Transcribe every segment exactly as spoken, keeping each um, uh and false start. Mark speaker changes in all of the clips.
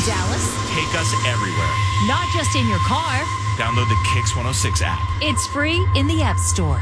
Speaker 1: Dallas.
Speaker 2: Take us everywhere.
Speaker 1: Not just in your car.
Speaker 2: Download the Kix one oh six app.
Speaker 1: It's free in the App Store.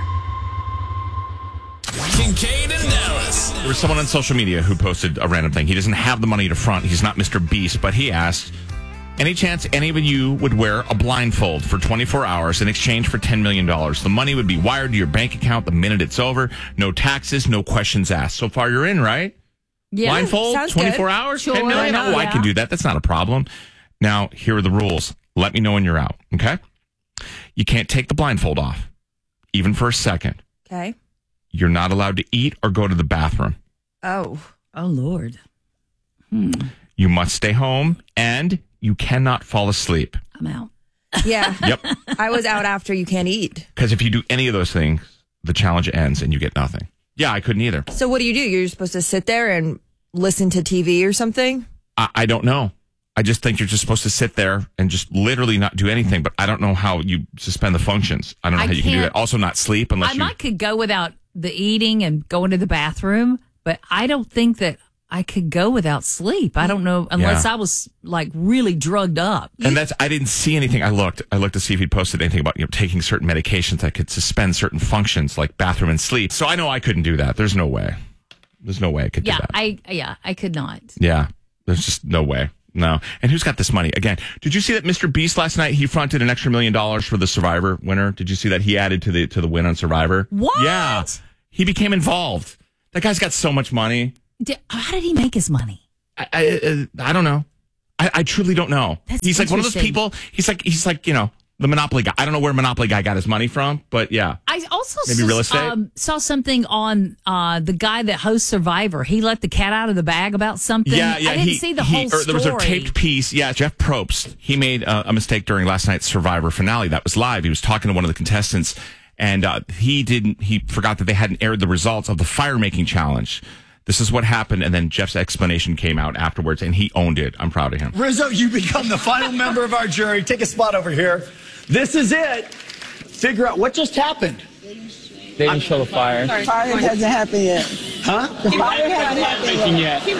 Speaker 3: Kincaid and Dallas.
Speaker 2: There was someone on social media who posted a random thing. He doesn't have the money to front. He's not Mister Beast, but he asked, any chance any of you would wear a blindfold for twenty-four hours in exchange for ten million dollars? The money would be wired to your bank account the minute it's over. No taxes, no questions asked. So far, you're in, right?
Speaker 4: Yeah,
Speaker 2: blindfold, twenty-four
Speaker 4: good.
Speaker 2: hours,
Speaker 4: Sure,
Speaker 2: ten million dollars. Oh,
Speaker 4: yeah.
Speaker 2: I can do that. That's not a problem. Now, here are the rules. Let me know when you're out, okay? You can't take the blindfold off, even for a second.
Speaker 4: Okay.
Speaker 2: You're not allowed to eat or go to the bathroom.
Speaker 4: Oh.
Speaker 1: Oh, Lord.
Speaker 4: Hmm.
Speaker 2: You must stay home, and you cannot fall asleep.
Speaker 1: I'm out.
Speaker 4: Yeah.
Speaker 2: Yep.
Speaker 4: I was out after you can't eat.
Speaker 2: Because if you do any of those things, the challenge ends and you get nothing. Yeah, I couldn't either.
Speaker 4: So what do you do? You're supposed to sit there and listen to T V or something?
Speaker 2: I, I don't know. I just think you're just supposed to sit there and just literally not do anything. But I don't know how you suspend the functions. I don't know
Speaker 1: I
Speaker 2: how you can do
Speaker 1: can't-
Speaker 2: that. Also, not sleep unless
Speaker 1: I
Speaker 2: you.
Speaker 1: might could go without the eating and going to the bathroom, but I don't think that I could go without sleep. I don't know unless
Speaker 2: Yeah.
Speaker 1: I was like really drugged up.
Speaker 2: And that's, I didn't see anything. I looked, I looked to see if he'd posted anything about, you know, taking certain medications that could suspend certain functions like bathroom and sleep. So I know I couldn't do that. There's no way. There's no way I could
Speaker 1: Yeah,
Speaker 2: do that.
Speaker 1: I yeah, I could not.
Speaker 2: Yeah. There's just no way. No. And who's got this money? Again, did you see that Mister Beast last night, he fronted an extra million dollars for the Survivor winner? Did you see that he added to the, to the win on Survivor?
Speaker 1: What?
Speaker 2: Yeah. He became involved. That guy's got so much money.
Speaker 1: Did, how did he make his money?
Speaker 2: I, I, I don't know. I, I truly don't know.
Speaker 1: That's
Speaker 2: he's like one of those
Speaker 1: interesting.
Speaker 2: people. He's like he's like you know the Monopoly guy. I don't know where Monopoly guy got his money from, but yeah.
Speaker 1: I also
Speaker 2: Maybe
Speaker 1: s-
Speaker 2: real estate?
Speaker 1: Um, saw something on uh, the guy that hosts Survivor. He let the cat out of the bag about something.
Speaker 2: Yeah, yeah.
Speaker 1: I didn't
Speaker 2: he,
Speaker 1: see the
Speaker 2: he,
Speaker 1: whole
Speaker 2: or
Speaker 1: story.
Speaker 2: There was a taped piece. Yeah, Jeff Probst. He made a, a mistake during last night's Survivor finale. That was live. He was talking to one of the contestants, and uh, he didn't. He forgot that they hadn't aired the results of the fire making challenge. This is what happened, and then Jeff's explanation came out afterwards, and he owned it. I'm proud of him.
Speaker 5: Rizzo, you become the final member of our jury. Take a spot over here. This is it. Figure out what just happened.
Speaker 6: They didn't show the fire.
Speaker 7: Fire hasn't happened yet.
Speaker 5: Huh?
Speaker 7: The fire hasn't happened yet.
Speaker 6: Yet.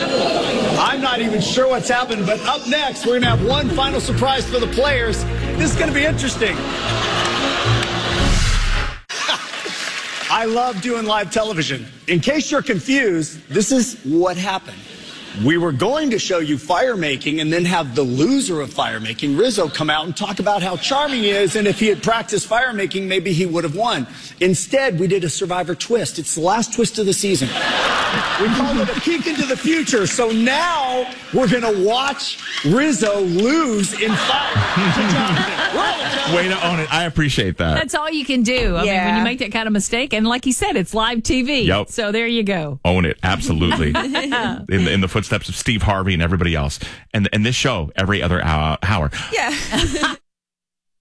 Speaker 5: I'm not even sure what's happened, but up next, we're going to have one final surprise for the players. This is going to be interesting. I love doing live television. In case you're confused, this is what happened. We were going to show you fire making and then have the loser of fire making, Rizzo, come out and talk about how charming he is, and if he had practiced fire making, maybe he would have won. Instead, we did a Survivor twist. It's the last twist of the season. We called it a peek into the future. So now we're going to watch Rizzo lose in fire.
Speaker 2: Way to own it. I appreciate that.
Speaker 1: That's all you can do. I mean, when
Speaker 4: Yeah.
Speaker 1: you make that kind of mistake, and like you said, it's live T V.
Speaker 2: Yep.
Speaker 1: So there you go.
Speaker 2: Own it, absolutely. in, the, in the footsteps of Steve Harvey and everybody else. And and this show every other hour. hour.
Speaker 4: Yeah.